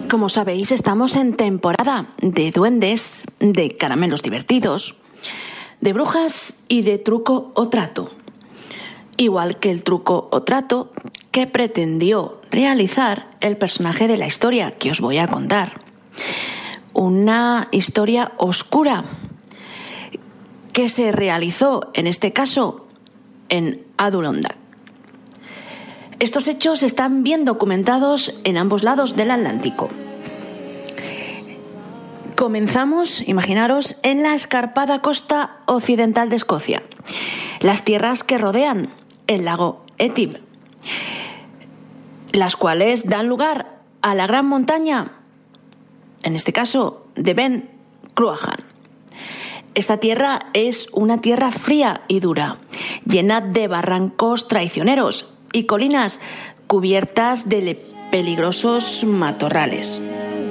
Como sabéis, estamos en temporada de duendes, de caramelos divertidos, de brujas y de truco o trato. Igual que el truco o trato que pretendió realizar el personaje de la historia que os voy a contar. Una historia oscura que se realizó, en este caso, en Adirondack. Estos hechos están bien documentados en ambos lados del Atlántico. Comenzamos, imaginaros, en la escarpada costa occidental de Escocia, las tierras que rodean el lago Ettrick, las cuales dan lugar a la gran montaña, en este caso de Ben Cruachan. Esta tierra es una tierra fría y dura, llena de barrancos traicioneros y colinas cubiertas de peligrosos matorrales.